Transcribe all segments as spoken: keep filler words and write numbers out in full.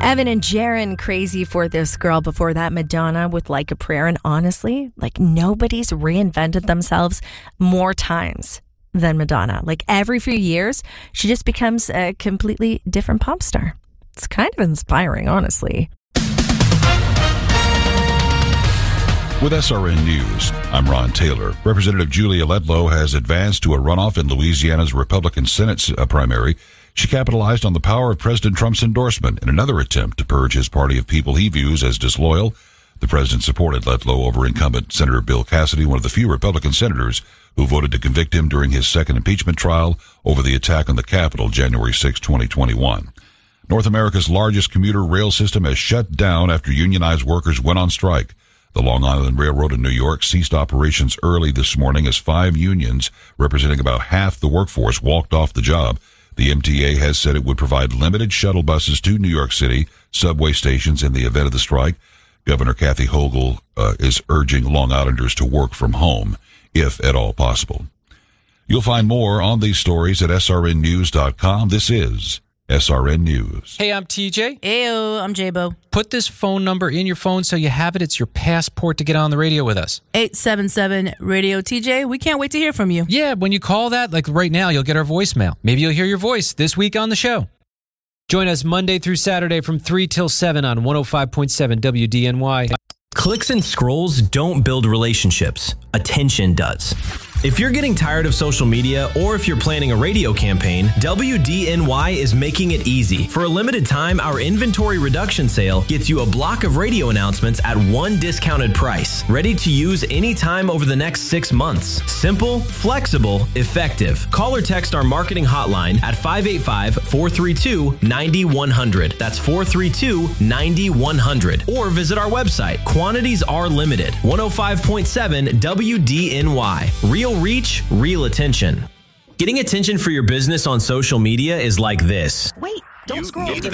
Evan and Jaron crazy for this girl. Before that, Madonna with Like a Prayer. And honestly, like nobody's reinvented themselves more times than Madonna. Like every few years, she just becomes a completely different pop star. It's kind of inspiring, honestly. With S R N News, I'm Ron Taylor. Representative Julia Ledlow has advanced to a runoff in Louisiana's Republican Senate primary. She capitalized on the power of President Trump's endorsement in another attempt to purge his party of people he views as disloyal. The president supported Ledlow over incumbent Senator Bill Cassidy, one of the few Republican senators who voted to convict him during his second impeachment trial over the attack on the Capitol January sixth, twenty twenty-one. North America's largest commuter rail system has shut down after unionized workers went on strike. The Long Island Railroad in New York ceased operations early this morning as five unions, representing about half the workforce, walked off the job. The M T A has said it would provide limited shuttle buses to New York City subway stations in the event of the strike. Governor Kathy Hochul uh, is urging Long Islanders to work from home, if at all possible. You'll find more on these stories at S R N news dot com. This is S R N News. Hey, I'm T J. Heyo, I'm J-Bo. Put this phone number in your phone so you have it. It's your passport to get on the radio with us. eight seven seven radio T J. We can't wait to hear from you. Yeah, when you call that, like right now, you'll get our voicemail. Maybe you'll hear your voice this week on the show. Join us Monday through Saturday from three till seven on one oh five point seven W D N Y. Clicks and scrolls don't build relationships. Attention does. If you're getting tired of social media or if you're planning a radio campaign, W D N Y is making it easy. For a limited time, our inventory reduction sale gets you a block of radio announcements at one discounted price, ready to use anytime over the next six months. Simple, flexible, effective. Call or text our marketing hotline at five eight five, four three two, nine one zero zero. That's four three two, nine one zero zero. Or visit our website. Quantities are limited. one oh five point seven W D N Y. Real reach, real attention. Getting attention for your business on social media is like this. Wait, don't You scroll. need to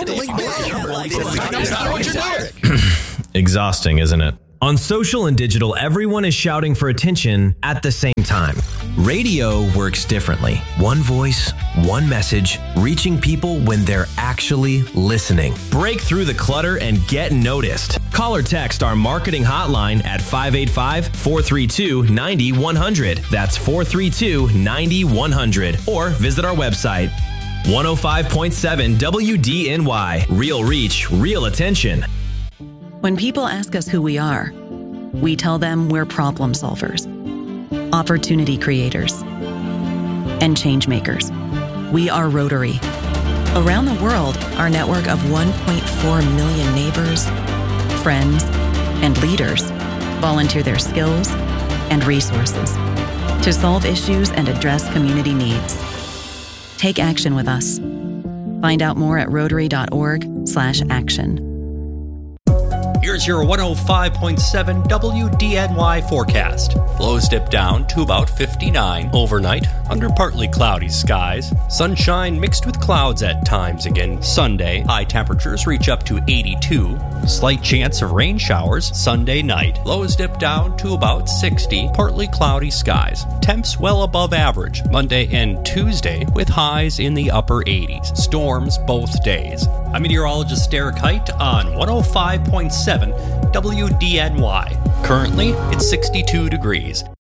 Exhausting, isn't it? On social and digital, everyone is shouting for attention at the same time. Radio works differently. One voice, one message, reaching people when they're actually listening. Break through the clutter and get noticed. Call or text our marketing hotline at five eight five, four three two, nine one zero zero. That's four three two, nine one zero zero. Or visit our website. one oh five point seven W D N Y. Real reach, real attention. When people ask us who we are, we tell them we're problem solvers, opportunity creators, and change makers. We are Rotary. Around the world, our network of one point four million neighbors, friends, and leaders volunteer their skills and resources to solve issues and address community needs. Take action with us. Find out more at rotary.org slash action. Here's your one oh five point seven W D N Y forecast. Lows dip down to about fifty-nine overnight under partly cloudy skies. Sunshine mixed with clouds at times again Sunday. High temperatures reach up to eighty-two. Slight chance of rain showers Sunday night. Lows dip down to about sixty. Partly cloudy skies. Temps well above average Monday and Tuesday with highs in the upper eighties. Storms both days. I'm meteorologist Derek Height on one oh five point seven W D N Y. Currently, it's sixty-two degrees.